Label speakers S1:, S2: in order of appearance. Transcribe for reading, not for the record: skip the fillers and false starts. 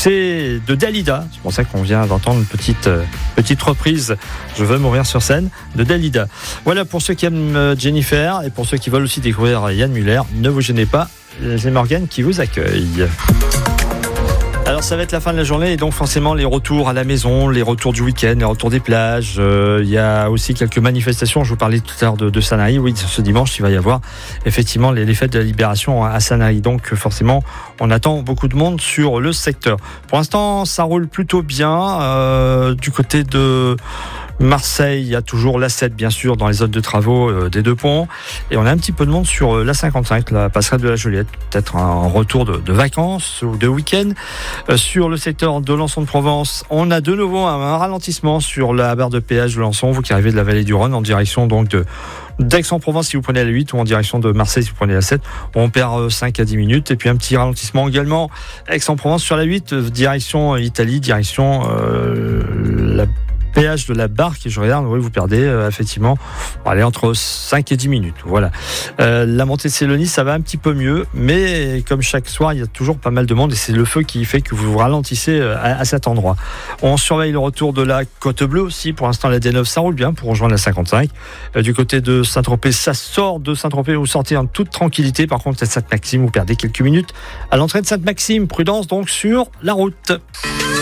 S1: succès de Dalida. C'est pour ça qu'on vient d'entendre une petite reprise. Je veux mourir sur scène de Dalida. Voilà pour ceux qui aiment Jennifer et pour ceux qui veulent aussi découvrir Yann Müller. Ne vous gênez pas, c'est Morgane qui vous accueille. Alors ça va être la fin de la journée et donc forcément les retours à la maison, les retours du week-end, les retours des plages. Il y a aussi quelques manifestations. Je vous parlais tout à l'heure de Sanary. Oui, ce dimanche il va y avoir effectivement les fêtes de la libération à Sanary. Donc forcément on attend beaucoup de monde sur le secteur. Pour l'instant ça roule plutôt bien du côté de Marseille. Il y a toujours l'A7 bien sûr dans les zones de travaux des deux ponts et on a un petit peu de monde sur l'A55, la passerelle de la Joliette. Peut-être un retour de vacances ou de week-end. Sur le secteur de Lançon-de-Provence, on a de nouveau un ralentissement sur la barre de péage de Lançon, vous qui arrivez de la vallée du Rhône en direction donc d'Aix-en-Provence si vous prenez la 8 ou en direction de Marseille si vous prenez la 7, on perd 5 à 10 minutes et puis un petit ralentissement également Aix-en-Provence sur la 8 direction Italie, direction la péage de la Barque et je regarde, oui, vous perdez effectivement entre 5 et 10 minutes. Voilà. La montée de Célonie, ça va un petit peu mieux, mais comme chaque soir, il y a toujours pas mal de monde et c'est le feu qui fait que vous vous ralentissez à cet endroit. On surveille le retour de la Côte Bleue aussi. Pour l'instant, la D9, ça roule bien pour rejoindre la 55. Du côté de Saint-Tropez, ça sort de Saint-Tropez, vous sortez en toute tranquillité. Par contre, à Sainte-Maxime, vous perdez quelques minutes. À l'entrée de Sainte-Maxime, prudence donc sur la route.